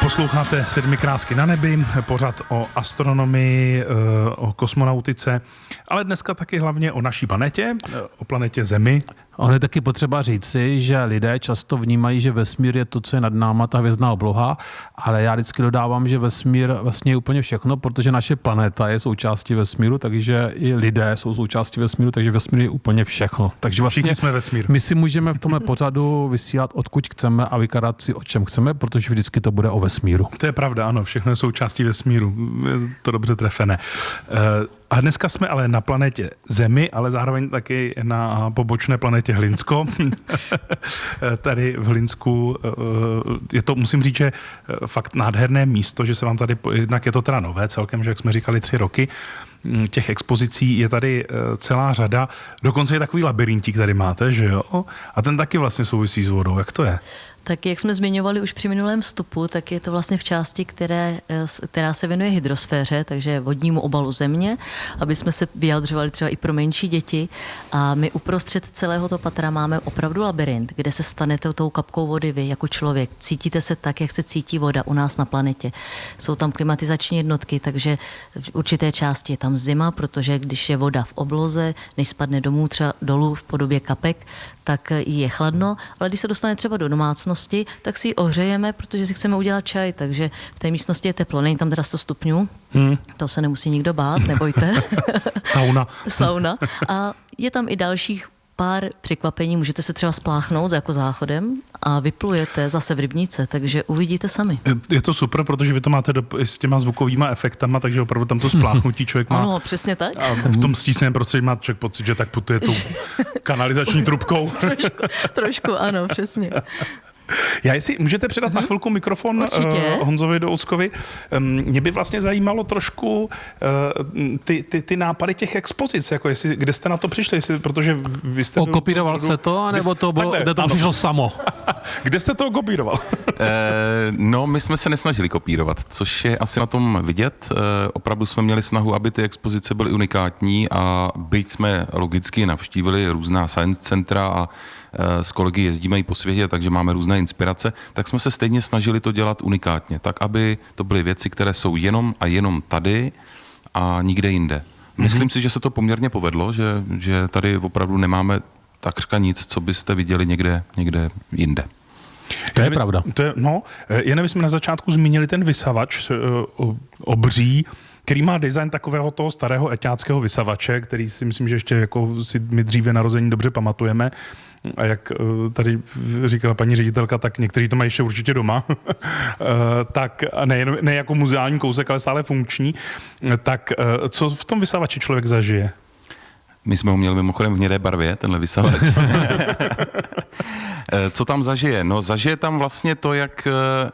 Posloucháte Sedmi krásky na nebi, pořad o astronomii, o kosmonautice, ale dneska taky hlavně o naší planetě, o planetě Zemi. Ale je taky potřeba říci, že lidé často vnímají, že vesmír je to, co je nad náma, ta hvězdná obloha, ale já vždycky dodávám, že vesmír vlastně je úplně všechno, protože naše planeta je součástí vesmíru, takže i lidé jsou součástí vesmíru, takže vesmír je úplně všechno. Takže vlastně Všichni jsme vesmír. My si můžeme v tomhle pořadu vysílat odkud chceme a vykadat si o čem chceme, protože vždycky to bude o vesmíru. To je pravda, ano, všechno je součástí vesmíru, je to dobře trefené. A dneska jsme ale na planetě Zemi, ale zároveň taky na pobočné planetě Hlinsko. Tady v Hlinsku je to, musím říct, že fakt nádherné místo, že se vám tady, jednak je to teda nové celkem, že jak jsme říkali 3 roky, těch expozicí je tady celá řada, dokonce je takový labirintík tady máte, že jo? A ten taky vlastně souvisí s vodou, jak to je? Tak jak jsme zmiňovali už při minulém vstupu, tak je to vlastně v části, která se věnuje hydrosféře, takže vodnímu obalu Země, aby jsme se vyjadřovali třeba i pro menší děti. A my uprostřed celého toho patra máme opravdu labirint, kde se stanete tou kapkou vody vy jako člověk. Cítíte se tak, jak se cítí voda u nás na planetě. Jsou tam klimatizační jednotky, takže v určité části je tam zima, protože když je voda v obloze, než spadne domů třeba dolů v podobě kapek, tak je chladno, ale když se dostane třeba do domácnosti, tak si ji ohřejeme, protože si chceme udělat čaj, takže v té místnosti je teplo, není tam teda 100 stupňů, to se nemusí nikdo bát, nebojte. Sauna. A je tam i dalších pár překvapení, můžete se třeba spláchnout jako záchodem a vyplujete zase v rybníce, takže uvidíte sami. Je to super, protože vy to máte s těma zvukovýma efektama, takže opravdu tam to spláchnutí člověk má. Ano, přesně tak. A v tom stísném prostředí má člověk pocit, že tak putuje tou kanalizační trubkou. trošku, ano, přesně. Já jestli můžete předat na chvilku mikrofon Honzovi Douckovi. Mě by vlastně zajímalo trošku ty nápady těch expozic, jako kde jste na to přišli, protože vy jste... Okopíroval se to, anebo to bylo, kde to přišlo samo? Kde jste to kopíroval? No, my jsme se nesnažili kopírovat, což je asi na tom vidět. Opravdu jsme měli snahu, aby ty expozice byly unikátní a byť jsme logicky navštívili různá science centra a s kolegy jezdíme i po světě, takže máme různé inspirace, tak jsme se stejně snažili to dělat unikátně, tak aby to byly věci, které jsou jenom a jenom tady a nikde jinde. Myslím si, že se to poměrně povedlo, že tady opravdu nemáme takřka nic, co byste viděli někde jinde. To je pravda. Jen jsme na začátku zmínili ten vysavač obří, který má design takového toho starého eťáckého vysavače, který si myslím, že ještě jako si my dříve narození dobře pamatujeme. A jak tady říkala paní ředitelka, tak někteří to mají ještě určitě doma. Tak ne jako muzeální kousek, ale stále funkční. Tak co v tom vysavači člověk zažije? My jsme ho měli mimochodem v hnědé barvě, tenhle vysavač. Co tam zažije? No, zažije tam vlastně to, jak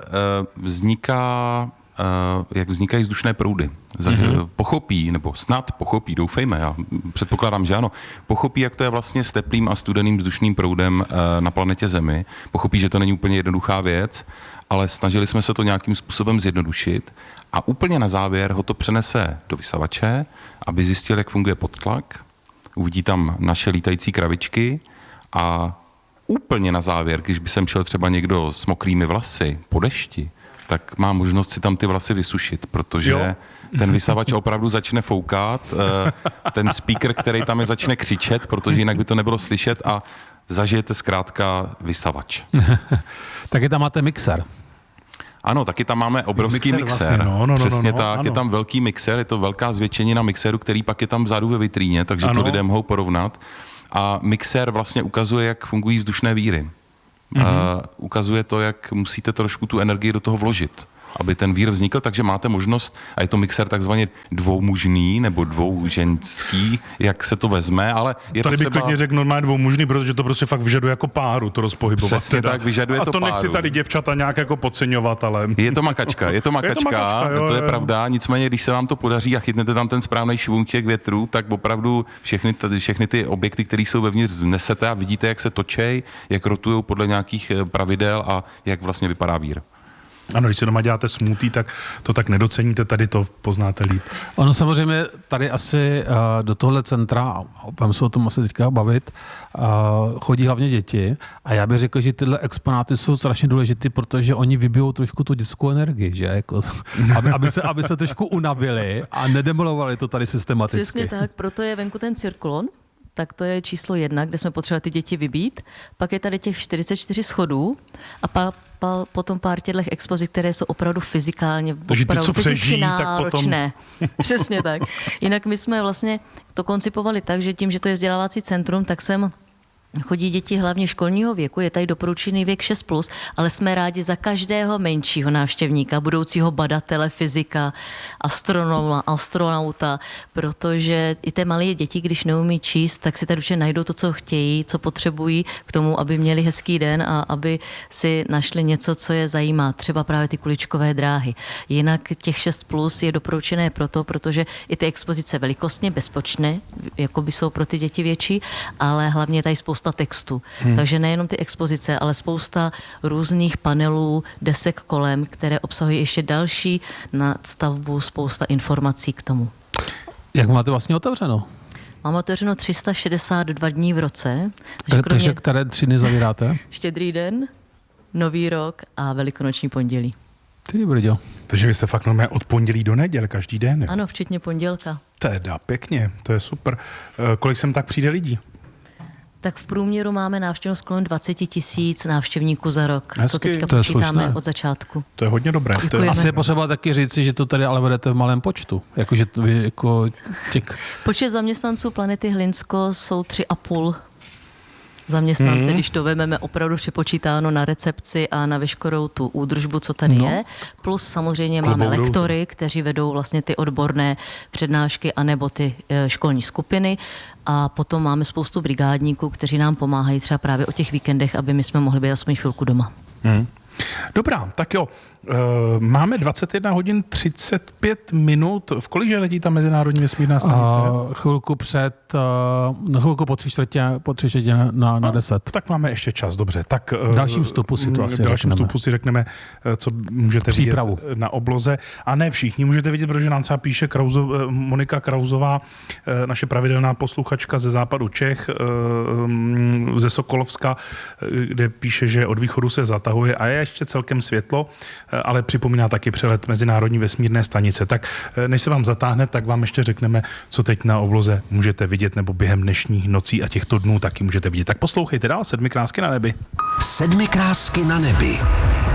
vznikají vzdušné proudy. Pochopí, nebo snad pochopí, doufejme, já předpokládám, že ano, pochopí, jak to je vlastně s teplým a studeným vzdušným proudem na planetě Zemi. Pochopí, že to není úplně jednoduchá věc, ale snažili jsme se to nějakým způsobem zjednodušit a úplně na závěr ho to přenese do vysavače, aby zjistil, jak funguje podtlak. Uvidí tam naše lítající kravičky a úplně na závěr, když by sem šel třeba někdo s mokrými vlasy po dešti, tak má možnost si tam ty vlasy vysušit, protože ten vysavač opravdu začne foukat, ten speaker, který tam je, začne křičet, protože jinak by to nebylo slyšet a zažijete zkrátka vysavač. Taky tam máte mixer. Ano, taky tam máme obrovský mixer. Vlastně, Přesně tak, je tam velký mixer, je to velká zvětšenina mixeru, který pak je tam vzadu ve vitríně, takže to lidé mohou porovnat. A mixer vlastně ukazuje, jak fungují vzdušné víry. Ukazuje to, jak musíte trošku tu energii do toho vložit, aby ten vír vznikl, takže máte možnost, a je to mixer takzvaně dvoumužný nebo dvouženský, jak se to vezme, ale je tady potřeba... bych klidně řekl normálně dvoumužný, protože to prostě fakt vyžaduje jako páru, to rozpohybovat. Přesně tak, vyžaduje to páru. A to nechci tady děvčata nějak jako podceňovat, ale... Je to makačka, to je pravda, nicméně, když se vám to podaří a chytnete tam ten správný švung těch větrů, tak opravdu všechny ty objekty, které jsou vevnitř, vnesete a vidíte, jak se točej, jak rotujou podle nějakých pravidel a jak vlastně vypadá vír. Ano, když si doma děláte smoothie, tak to tak nedoceníte, tady to poznáte líp. Ono samozřejmě tady asi do tohle centra, a budeme se o tom asi teďka bavit, chodí hlavně děti a já bych řekl, že tyhle exponáty jsou strašně důležité, protože oni vybijou trošku tu dětskou energii, že? Jako, aby se trošku unavili a nedemolovali to tady systematicky. Přesně tak, proto je venku ten cirkulon, tak to je číslo 1, kde jsme potřebovali ty děti vybít. Pak je tady těch 44 schodů a potom pár těchto expozic, které jsou opravdu fyzikálně opravdu fyzicky náročné. Přesně tak. Jinak my jsme vlastně to koncipovali tak, že tím, že to je vzdělávací centrum, tak sem chodí děti hlavně školního věku, je tady doporučený věk 6+, ale jsme rádi za každého menšího návštěvníka, budoucího badatele, fyzika, astronauta, protože i ty malé děti, když neumí číst, tak si tady určitě najdou to, co chtějí, co potřebují k tomu, aby měli hezký den a aby si našli něco, co je zajímá, třeba právě ty kuličkové dráhy. Jinak těch 6+ je doporučené proto, protože i ty expozice velikostně, bezpočné, jako by jsou pro ty děti větší, ale hlavně tady spousta textu. Takže nejenom ty expozice, ale spousta různých panelů, desek kolem, které obsahují ještě další nadstavbu, spousta informací k tomu. Jak máte vlastně otevřeno? Mám otevřeno 362 dní v roce. Takže které 3 dny zavíráte? Štědrý den, Nový rok a Velikonoční pondělí. Ty brďo. Takže vy jste fakt normálně od pondělí do neděle každý den? Ano, včetně pondělka. Teda pěkně, to je super. Kolik sem tak přijde lidí? Tak v průměru máme návštěvnost kolem 20 000 návštěvníků za rok, Hezky. co teďka To je počítáme slušné. od začátku. To je hodně dobré. To je... Asi je potřeba taky říci, že to tady ale vedete v malém počtu. Jakože vy jako Počet zaměstnanců Planety Hlinsko jsou 3,5 zaměstnance, když to vememe opravdu přepočítáno na recepci a na veškerou tu údržbu, co tady je. Plus samozřejmě máme lektory, kteří vedou vlastně ty odborné přednášky anebo ty školní skupiny. A potom máme spoustu brigádníků, kteří nám pomáhají třeba právě o těch víkendech, aby my jsme mohli být aspoň chvilku doma. Dobrá, tak jo. Máme 21 hodin 35 minut. V kolik letí ta mezinárodní vesmírná stanice? Chvilku po 3/4 na 10. Tak máme ještě čas, dobře. Tak v dalším vstupu si to asi řekneme, co můžete přípravu vidět na obloze. A ne všichni můžete vidět, protože nám třeba píše Monika Krauzová, naše pravidelná posluchačka ze západu Čech, ze Sokolovska, kde píše, že od východu se zatahuje a je ještě celkem světlo, ale připomíná taky přelet Mezinárodní vesmírné stanice. Tak než se vám zatáhne, tak vám ještě řekneme, co teď na obloze můžete vidět, nebo během dnešních nocí a těchto dnů taky můžete vidět. Tak poslouchejte dál 7 krásky na nebi. 7 krásky na nebi.